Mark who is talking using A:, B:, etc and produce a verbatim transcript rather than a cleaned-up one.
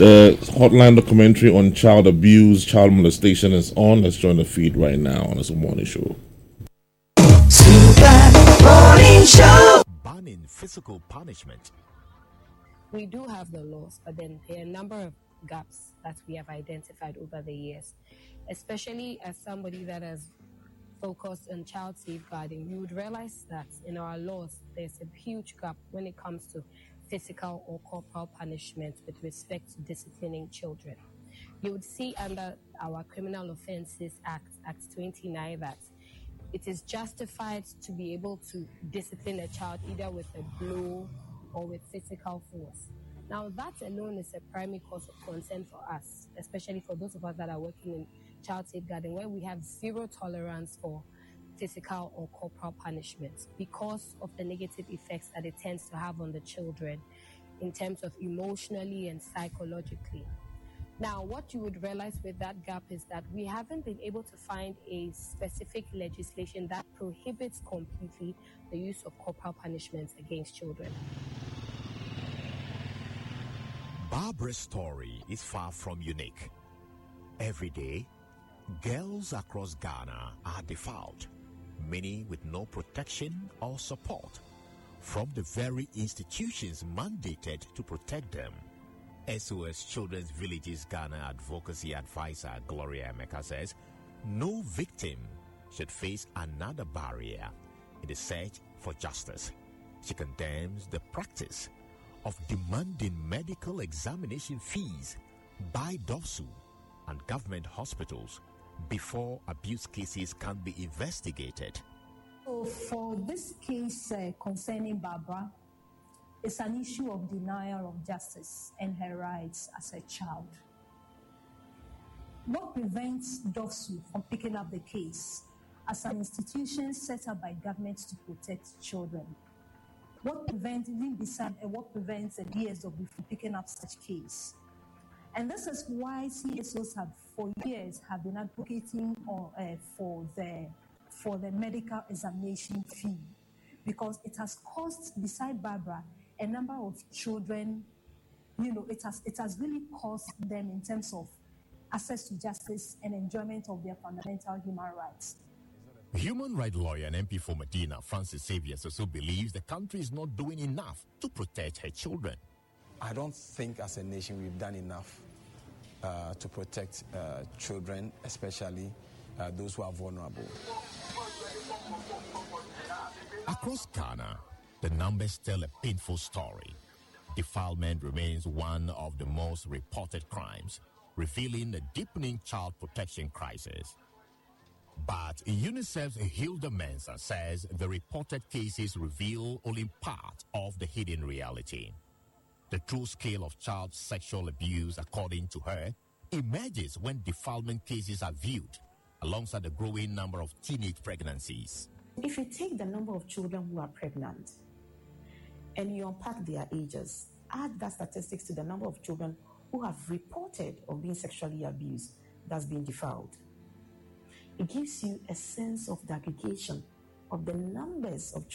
A: The Hotline documentary on child abuse, child molestation is on. Let's join the feed right now on this morning show.
B: Super Morning Show.
C: Banning physical punishment.
D: We do have the laws, but then there are a number of gaps that we have identified over the years, especially as somebody that has focused on child safeguarding. You would realize that in our laws, there's a huge gap when it comes to physical or corporal punishment with respect to disciplining children. You would see under our Criminal Offences Act, Act twenty-nine, that it is justified to be able to discipline a child either with a blow or with physical force. Now, that alone is a primary cause of concern for us, especially for those of us that are working in child safeguarding, where we have zero tolerance for physical or corporal punishment because of the negative effects that it tends to have on the children in terms of emotionally and psychologically. Now, what you would realize with that gap is that we haven't been able to find a specific legislation that prohibits completely the use of corporal punishments against children.
C: Barbara's story is far from unique. Every day, girls across Ghana are defiled, many with no protection or support from the very institutions mandated to protect them. S O S Children's Villages Ghana Advocacy Advisor Gloria Emeka says no victim should face another barrier in the search for justice. She condemns the practice of demanding medical examination fees by DOSU and government hospitals before abuse cases can be investigated.
E: So for this case uh, concerning Barbara, it's an issue of denial of justice and her rights as a child. What prevents DOSU from picking up the case as an institution set up by government to protect children? What prevents, even beside, uh, what prevents the D S W from picking up such case? And this is why C S Os have, for years, have been advocating or, uh, for the for the medical examination fee, because it has cost, beside Barbara, a number of children. You know, it has it has really cost them in terms of access to justice and enjoyment of their fundamental human rights.
C: Human rights lawyer and M P for Medina, Francis Xavier, also believes the country is not doing enough to protect her children.
F: I don't think as a nation we've done enough uh, to protect uh, children, especially uh, those who are vulnerable.
C: Across Ghana, the numbers tell a painful story. Defilement remains one of the most reported crimes, revealing a deepening child protection crisis. But UNICEF's Hilda Mensah says the reported cases reveal only part of the hidden reality. The true scale of child sexual abuse, according to her, emerges when defilement cases are viewed alongside the growing number of teenage pregnancies.
G: If you take the number of children who are pregnant and you unpack their ages, add that statistics to the number of children who have reported of being sexually abused, that's been defiled, it gives you a sense of the aggregation of the numbers of children